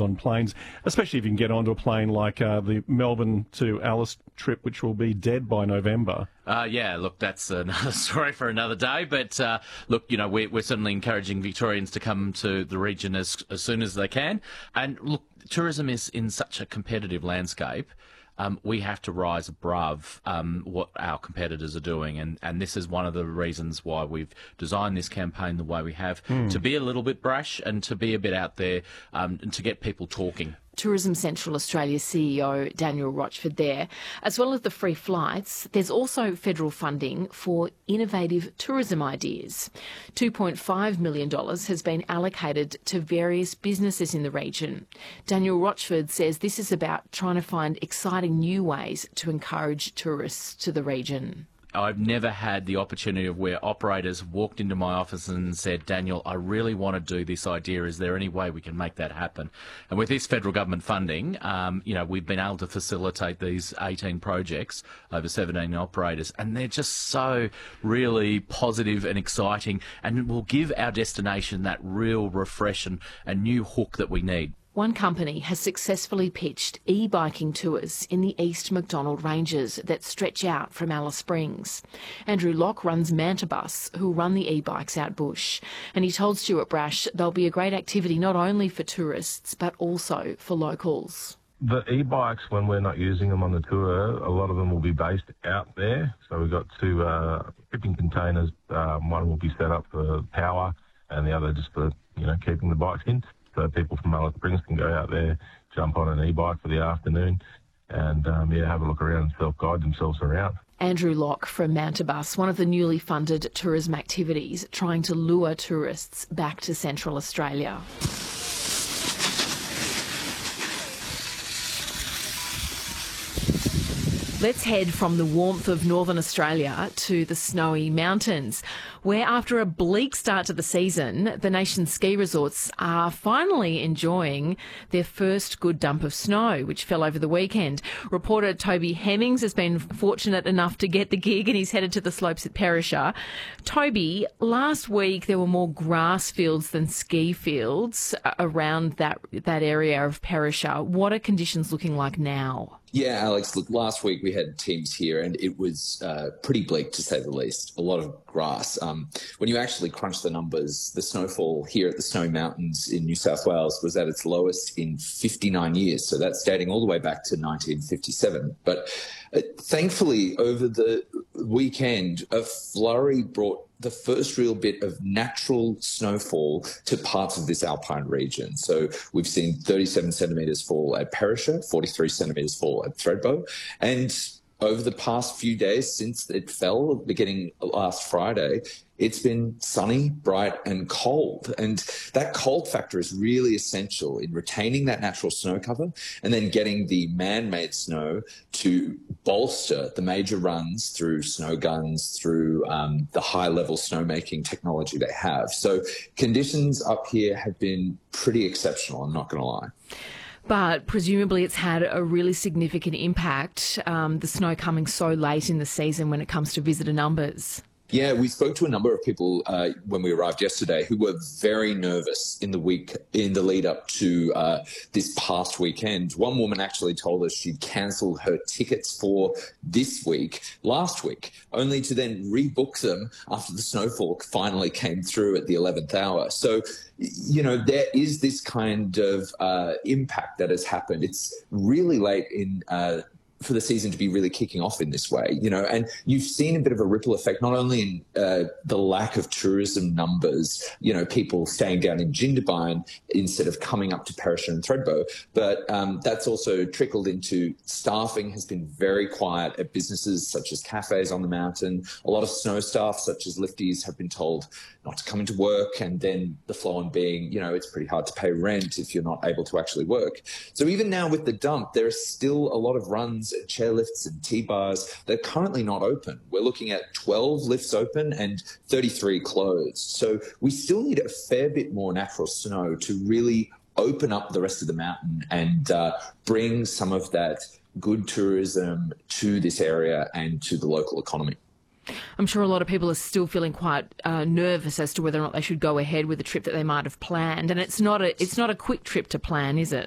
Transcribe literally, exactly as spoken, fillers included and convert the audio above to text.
on planes, especially if you can get onto a plane like uh, the Melbourne to Alice trip, which will be dead by November. Uh, yeah, look, that's another story for another day. But uh, look, you know, we're, we're certainly encouraging Victorians to come to the region as, as soon as they can. And look, tourism is in such a competitive landscape. Um, we have to rise above um, what our competitors are doing, and, and this is one of the reasons why we've designed this campaign the way we have, mm. to be a little bit brash and to be a bit out there um, and to get people talking. Tourism Central Australia C E O Daniel Rochford there. As well as the free flights, there's also federal funding for innovative tourism ideas. two point five million dollars has been allocated to various businesses in the region. Daniel Rochford says this is about trying to find exciting new ways to encourage tourists to the region. I've never had the opportunity of where operators walked into my office and said, Daniel, I really want to do this idea. Is there any way we can make that happen? And with this federal government funding, um, you know, we've been able to facilitate these eighteen projects over seventeen operators, and they're just so really positive and exciting, and will give our destination that real refresh and, and new hook that we need. One company has successfully pitched e-biking tours in the East Macdonald Ranges that stretch out from Alice Springs. Andrew Locke runs Mantabus, who'll run the e-bikes out bush. And he told Stuart Brash they'll be a great activity not only for tourists, but also for locals. The e-bikes, when we're not using them on the tour, a lot of them will be based out there. So we've got two uh, shipping containers. Um, one will be set up for power and the other just for, you know, keeping the bikes in. So people from Alice Springs can go out there, jump on an e-bike for the afternoon and, um, yeah, have a look around and self-guide themselves around. Andrew Locke from Mantabus, one of the newly funded tourism activities trying to lure tourists back to Central Australia. Let's head from the warmth of northern Australia to the snowy mountains, where after a bleak start to the season, the nation's ski resorts are finally enjoying their first good dump of snow, which fell over the weekend. Reporter Toby Hemmings has been fortunate enough to get the gig, and he's headed to the slopes at Perisher. Toby, last week there were more grass fields than ski fields around that, that area of Perisher. What are conditions looking like now? Yeah, Alex, look, last week we had teams here and it was uh, pretty bleak to say the least. A lot of grass. Um, when you actually crunch the numbers, the snowfall here at the Snowy Mountains in New South Wales was at its lowest in fifty-nine years. So that's dating all the way back to nineteen fifty-seven. But uh, thankfully, over the weekend, a flurry brought the first real bit of natural snowfall to parts of this alpine region. So we've seen thirty-seven centimetres fall at Perisher, forty-three centimetres fall at Thredbo. And over the past few days since it fell, beginning last Friday, it's been sunny, bright and cold. And that cold factor is really essential in retaining that natural snow cover and then getting the man-made snow to bolster the major runs through snow guns, through um, the high-level snowmaking technology they have. So conditions up here have been pretty exceptional, I'm not going to lie. But presumably it's had a really significant impact, um, the snow coming so late in the season when it comes to visitor numbers. Yeah, we spoke to a number of people uh, when we arrived yesterday who were very nervous in the week, in the lead up to uh, this past weekend. One woman actually told us she'd cancelled her tickets for this week, last week, only to then rebook them after the snowfall finally came through at the eleventh hour. So, you know, there is this kind of uh, impact that has happened. It's really late in uh for the season to be really kicking off in this way, you know, and you've seen a bit of a ripple effect, not only in uh, the lack of tourism numbers, you know, people staying down in Jindabyne instead of coming up to Perisher and Thredbo, but um, that's also trickled into staffing has been very quiet at businesses such as cafes on the mountain. A lot of snow staff, such as lifties, have been told not to come into work, and then the flow on being, you know, it's pretty hard to pay rent if you're not able to actually work. So even now with the dump, there are still a lot of runs and chairlifts and T-bars that are currently not open. We're looking at twelve lifts open and thirty-three closed. So we still need a fair bit more natural snow to really open up the rest of the mountain and uh, bring some of that good tourism to this area and to the local economy. I'm sure a lot of people are still feeling quite uh, nervous as to whether or not they should go ahead with the trip that they might have planned. And it's not a it's not a quick trip to plan, is it?